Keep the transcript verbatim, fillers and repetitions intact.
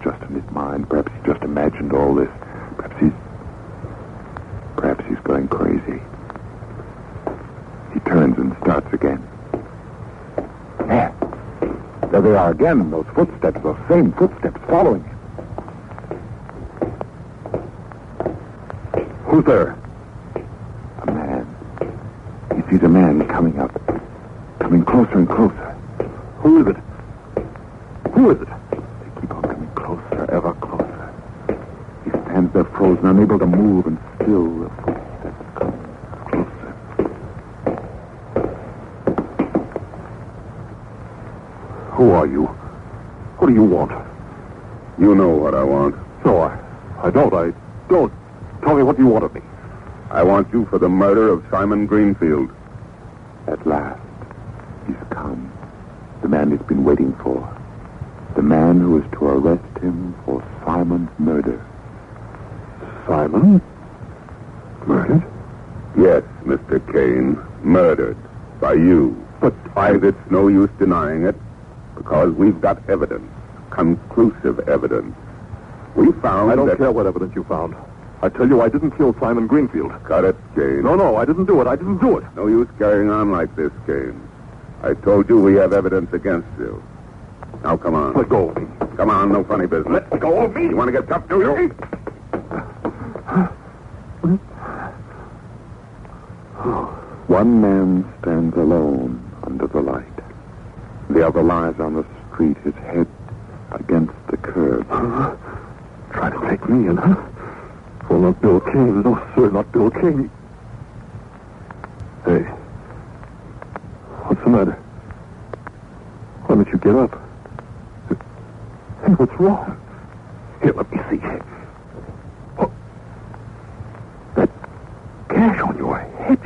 just in his mind. Perhaps he just imagined all this. Perhaps he's... Perhaps he's going crazy. He turns and starts again. There. There they are again, those footsteps, those same footsteps following him. Who's there? A man. He sees a man coming up. Coming closer and closer. Who is it? Who is it? They keep on coming closer, ever closer. He stands there frozen, unable to move, and still the footsteps come closer. Who are you? What do you want? You know what I want. No, I, I don't. I don't. Tell me what you want of me. I want you for the murder of Simon Greenfield. At last, he's come. The man he's been waiting for. The man who is to arrest him for Simon's murder. Simon? Murdered? Yes, Mister Kane. Murdered. By you. But I... And it's no use denying it, because we've got evidence. Conclusive evidence. We found I don't that... care what evidence you found. I tell you, I didn't kill Simon Greenfield. Cut it, Kane. No, no, I didn't do it. I didn't do it. No use carrying on like this, Kane. I told you we have evidence against you. Now, come on. Let go of me. Come on, no funny business. Let go of me. You want to get tough, do you? One man stands alone under the light. The other lies on the street, his head against the curb. Uh, try to take me in, huh? Well, not Bill Kane. No, sir, not Bill Kane. Hey. What's the matter? Why don't you get up? Hey, what's wrong? Here, let me see. What? That gash on your head.